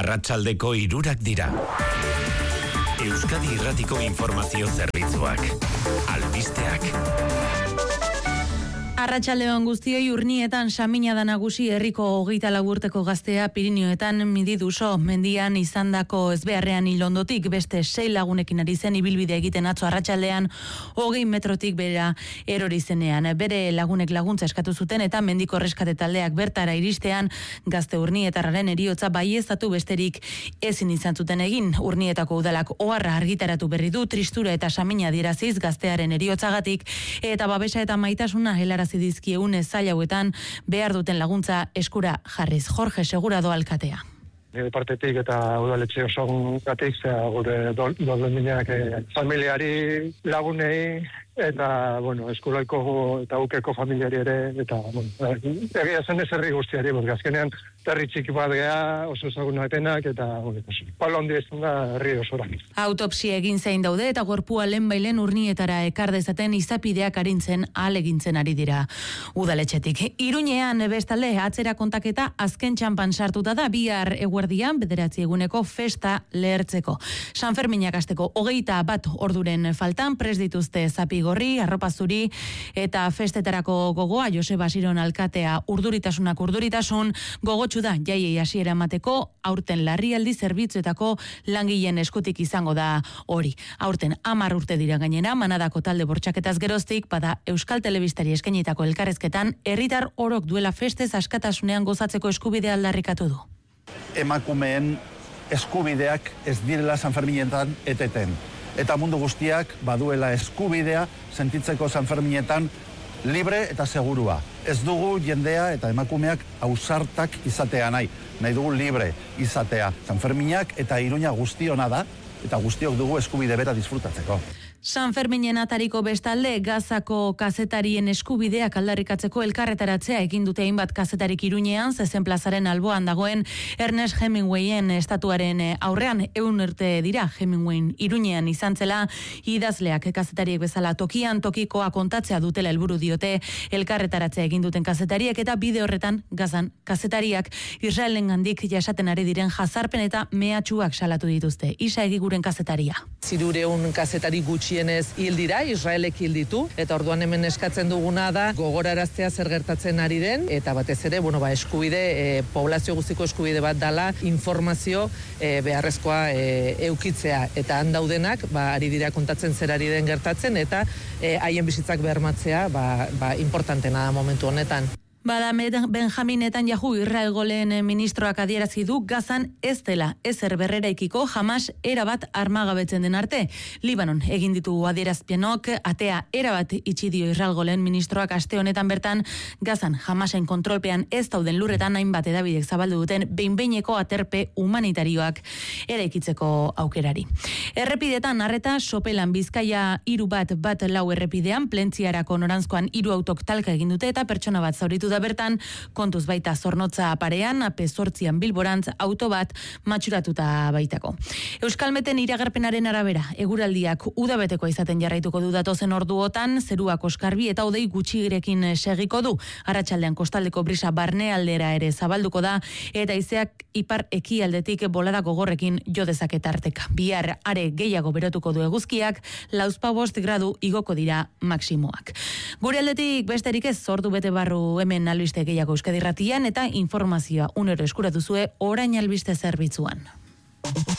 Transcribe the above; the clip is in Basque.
Arratsaldeko 3 dira. Euskadi Irratiko Informazio Zerbitzuak. Albisteak. Arratsaldeon guztioi, Urnietan samina da nagusi herriko 24 urteko gaztea Pirinioetan Mididuso mendian izandako ezbeharrean hil ondotik beste 6 lagunekin ari zen ibilbide egiten atzo arratsaldean 20 metrotik bera erori zenean. Bere lagunek laguntza eskatu zuten eta mendiko erreskate taldeak bertara iristean gazte urnietarraren heriotza baieztatu besterik ezin izan zuten egin. Urnietako udalak oharra argitaratu berri du, tristura eta samina adieraziz gaztearen heriotzagatik eta babesa eta maitasuna helarazi dizkiegun zail hauetan behar duten laguntza eskura jarriz. Jorge Segurado alkatea. Nire partetik eta udaletxe osogatik, gure dolmendiak familiari, lagunei, eta, eskolaiko eta ukeko familiari ere, eta, egia zen ez herri guztiari, azkenean herri txiki bat geha, oso ezaguna etenak, eta, palo handi ez da herri osorak. Autopsia egin zein daude eta gorpua lehenbailen Urnietara ekar dezaten izapideak arintzen ahalegintzen ari dira udaletxetik. Iruñean bestalde atzera kontaketa azken txanpan sartuta da bihar eguerdian 9 eguneko festa lehertzeko. San Ferminak hasteko 21 orduren faltan prest dituzte zapigorri, arropa zuri eta festetarako gogoa Joseba Siron alkatea urduritasun gogotsu da jaiei hasiera emateko aurten larrialdi zerbitzuetako langileen eskutik izango da hori. Aurten 10 urte dira gainera manadako talde bortxaketaz geroztik bada Euskal Telebistari eskainitako elkarrezketan herritar orok duela festez askatasunean gozatzeko eskubidea aldarrikatu du. Emakumeen eskubideak ez direla San Ferminetan eteten. Eta mundu guztiak baduela eskubidea sentitzeko San Ferminetan libre eta segurua. Ez dugu jendea eta emakumeak ausartak izatea nahi dugu libre izatea. San Ferminak eta Iruña guztiona da, eta guztiok dugu eskubide bera disfrutatzeko. San Ferminen atariko bestalde Gazako kazetarien eskubideak aldarrikatzeko elkarretaratzea egin dute hainbat kazetarik Iruñean, Zezen plazaren alboan dagoen Ernest Hemingwayen estatuaren aurrean 100 urte dira Hemingwayen Iruñean izan zela, idazleak kazetariek bezala tokian tokikoa kontatzea dutela helburu diote elkarretaratzea egin duten kazetariek eta bide horretan Gazan kazetariak Israelengandik jasaten ari diren jazarpen eta mehatxuak salatu dituzte. Isa Egiguren kazetaria. 300 kazetari gutxienez hil dira, Israelek hil ditu, eta orduan hemen eskatzen duguna da gogoraraztea zer gertatzen ari den, eta batez ere, eskubide, poblazio guztiko eskubide bat dala, informazio beharrezkoa eukitzea, eta han daudenak, ari dira kontatzen zer ari den gertatzen, eta haien bizitzak bermatzea, importantena da momentu honetan. Bada Benjamin Netanyahu Israelgolen ministroak adierazi du Gazan ez dela ezer berreraikiko Hamas erabat armagabetzen den arte. Libanon egin ditu adierazpenok atea erabat itxi dio Israelgolen ministroak aste honetan bertan Gazan Hamasen kontrolpean ez dauden lurretan hainbat hedabidek zabaldu duten behin-behineko aterpe humanitarioak eraikitzeko aukerari. Errepidetan arreta Sopelan Bizkaia 3-1-4 errepidean Plentziarako noranzkoan 3 autok talka egin dute eta pertsona bat zauritu da bertan, kontuz baita Zornotza parean, AP8an Bilborantz auto bat matxuratuta baitako. Euskalmeten iragarpenaren arabera, eguraldiak udabetekoa izaten jarraituko du datozen orduotan, zeruak oskarbi eta hodei gutxirekin segiko du. Arratsaldean kostaldeko brisa barnealdera ere zabalduko da, eta haizeak ipar ekialdetik bolada gogorrekin jo dezake tarteka. Bihar are gehiago berotuko du eguzkiak, 4-5 gradu igoko dira maksimoak. Gure aldetik besterik ez, ordu bete barru hemen albiste gehiago Euskadi Irratian eta informazioa unero eskuratu zue orain albiste zerbitzuan.